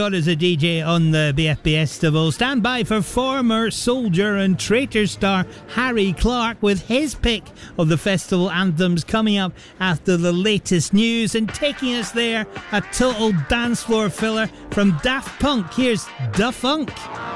As a DJ on the BFB Festival. Stand by for former soldier and traitor star Harry Clark with his pick of the festival anthems coming up after the latest news, and taking us there, a total dance floor filler from Daft Punk. Here's Da Funk.